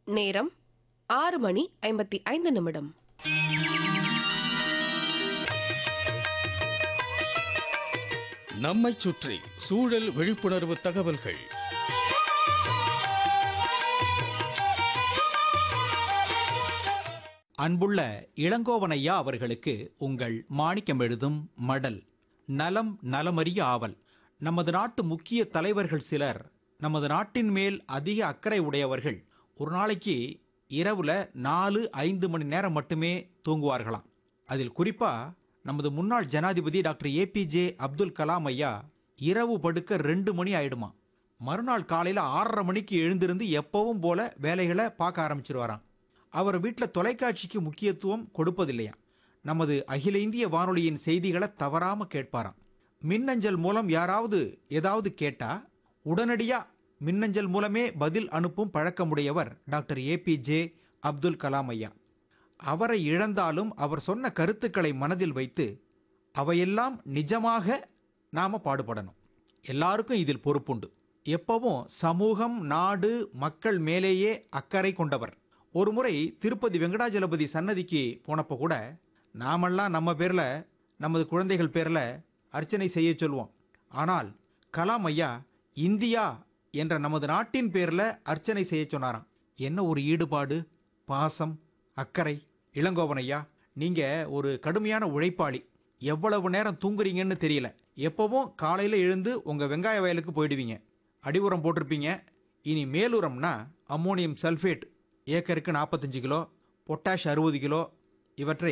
நேரம் 6:55. நம்மைச் சுற்றி சூழல் விழிப்புணர்வு தகவல்கள். அன்புள்ள இளங்கோவனையா அவர்களுக்கு உங்கள் மாணிக்கம் எழுதும் மடல். நலம் நலமறிய ஆவல். நமது நாட்டு முக்கிய தலைவர்கள் சிலர், நமது நாட்டின் மேல் அதிக அக்கறை உடையவர்கள், ஒரு நாளைக்கு இரவுல 4-5 மணி நேரம் மட்டுமே தூங்குவார்களாம். அதில் குறிப்பா நமது முன்னாள் ஜனாதிபதி டாக்டர் ஏபிஜே அப்துல் கலாம் ஐயா இரவு படுக்க 2 மணி ஆயிடுமா. மறுநாள் காலையில் 6:30 மணிக்கு எழுந்திருந்து எப்பவும் போல வேலைகளை பார்க்க ஆரம்பிச்சிருவாராம். அவர் வீட்டில் தொலைக்காட்சிக்கு முக்கியத்துவம் கொடுப்பதில்லையா. நமது அகில இந்திய வானொலியின் செய்திகளை தவறாமல் கேட்பாராம். மின்னஞ்சல் மூலம் யாராவது ஏதாவது கேட்டா உடனடியாக மின்னஞ்சல் மூலமே பதில் அனுப்பும் பழக்கமுடையவர் டாக்டர் ஏபிஜே அப்துல் கலாம் ஐயா. அவரை இழந்தாலும் அவர் சொன்ன கருத்துக்களை மனதில் வைத்து அவையெல்லாம் நிஜமாக நாம் பாடுபடணும். எல்லாருக்கும் இதில் பொறுப்புண்டு. எப்பவும் சமூகம், நாடு, மக்கள் மேலேயே அக்கறை கொண்டவர். ஒரு முறை திருப்பதி வெங்கடாஜலபதி சன்னதிக்கு போனப்போ கூட நாமெல்லாம் நம்ம பேரில், நமது குழந்தைகள் பேரில் அர்ச்சனை செய்ய சொல்லுவோம். ஆனால் கலாம் ஐயா இந்தியா என்ற நமது நாட்டின் பேரில் அர்ச்சனை செய்ய சொன்னாராம். என்ன ஒரு ஈடுபாடு, பாசம், அக்கறை. இளங்கோவன் ஐயா, நீங்கள் ஒரு கடுமையான உழைப்பாளி. எவ்வளவு நேரம் தூங்குறீங்கன்னு தெரியல. எப்போவும் காலையில் எழுந்து உங்கள் வெங்காய வயலுக்கு போயிடுவீங்க. அடி உரம் போட்டிருப்பீங்க. இனி மேலுரம்னா அம்மோனியம் சல்ஃபேட் ஏக்கருக்கு 45 கிலோ, பொட்டாஷ் 60 கிலோ. இவற்றை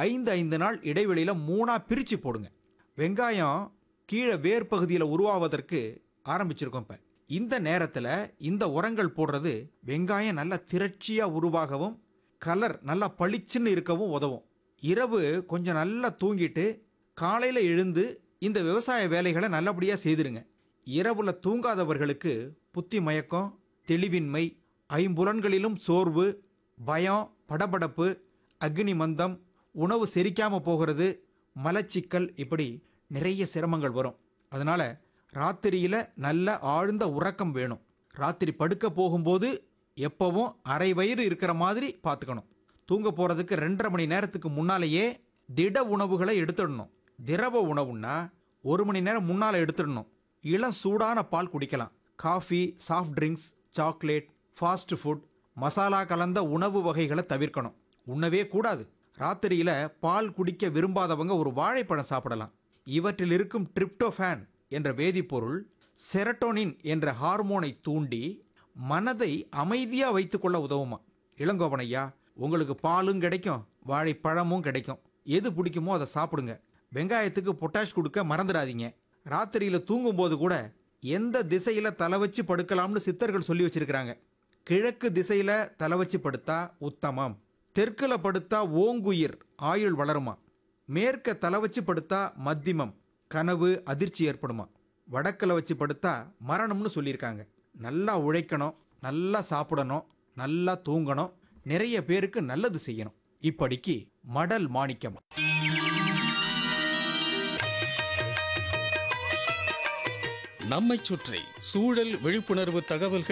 5 நாள் இடைவெளியில் 3ஆக பிரித்து போடுங்க. வெங்காயம் கீழே வேர் பகுதியில் உருவாவதற்கு ஆரம்பிச்சிருக்கோம். இப்போ இந்த நேரத்தில் இந்த உரங்கள் போடுறது வெங்காயம் நல்லா திரட்சியாக உருவாகவும் கலர் நல்லா பளிச்சுன்னு இருக்கவும் உதவும். இரவு கொஞ்சம் நல்லா தூங்கிட்டு காலையில் எழுந்து இந்த விவசாய வேலைகளை நல்லபடியாக செய்திருங்க. இரவுல தூங்காதவர்களுக்கு புத்தி மயக்கம், தெளிவின்மை, ஐம்புலன்களிலும் சோர்வு, பயம், படபடப்பு, அக்னி மந்தம், உணவு செரிக்காமல் போகிறது, மலச்சிக்கல், இப்படி நிறைய சிரமங்கள் வரும். அதனால் ராத்திரியில் நல்ல ஆழ்ந்த உறக்கம் வேணும். ராத்திரி படுக்க போகும்போது எப்பவும் அரை வயிறு இருக்கிற மாதிரி பார்த்துக்கணும். தூங்க போகிறதுக்கு 2.5 மணி நேரத்துக்கு முன்னாலேயே திட உணவுகளை எடுத்துடணும். திரவ உணவுன்னா 1 மணி நேரம் முன்னால் எடுத்துடணும். இளம் சூடான பால் குடிக்கலாம். Coffee, soft drinks, chocolate, fast food, masala கலந்த உணவு வகைகளை தவிர்க்கணும். உண்ணவே கூடாது. ராத்திரியில் பால் குடிக்க விரும்பாதவங்க ஒரு வாழைப்பழம் சாப்பிடலாம். இவற்றில் இருக்கும் டிரிப்டோஃபான் என்ற வேதிப்பொருள் செரட்டோனின் என்ற ஹார்மோனை தூண்டி மனதை அமைதியாக வைத்துக்கொள்ள உதவுமா. இளங்கோவன் ஐயா, உங்களுக்கு பாலும் கிடைக்கும், வாழைப்பழமும் கிடைக்கும். எது பிடிக்குமோ அதை சாப்பிடுங்க. வெங்காயத்துக்கு பொட்டாஷ் கொடுக்க மறந்துடாதீங்க. ராத்திரியில் தூங்கும்போது கூட எந்த திசையில் தலை வச்சு படுக்கலாம்னு சித்தர்கள் சொல்லி வச்சிருக்கிறாங்க. கிழக்கு திசையில் தலை வச்சு படுத்தா உத்தமம். தெற்கில் படுத்தா ஓங்குயிர், ஆயுள் வளருமா. மேற்க தலை வச்சு படுத்தா மத்தியமம், கனவு, அதிர்ச்சி ஏற்படுமா. வடக்கில் வச்சு படுத்தா மரணம்னு சொல்லியிருக்காங்க. நல்லா உழைக்கணும், நல்லா சாப்பிடணும், நல்லா தூங்கணும், நிறைய பேருக்கு நல்லது செய்யணும். இப்படிக்கு மடல் மாணிக்கம். நம்மைச் சுற்றி சூழல் விழிப்புணர்வு தகவல்கள்.